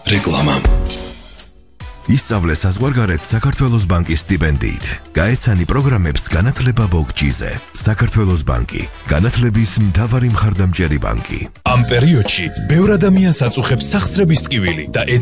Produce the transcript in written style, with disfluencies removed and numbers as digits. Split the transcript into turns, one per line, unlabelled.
რეკლამა. ისწავლე საზღვარგარეთ საქართველოს ბანკის სტიპენდიით. გაეცანი პროგრამებს განათლება ბოგჯიზე. საქართველოს ბანკი, განათლების მთავარი მხარდამჭერი ბანკი.
ამ პერიოდში ბევრ ადამიანს აწუხებს სახსრების ტკივილი და